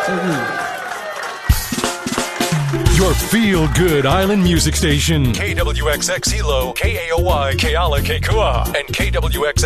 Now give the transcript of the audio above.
Your feel-good island music station. KWXX Hilo, KAOY, Keala, Kekua, and KWXX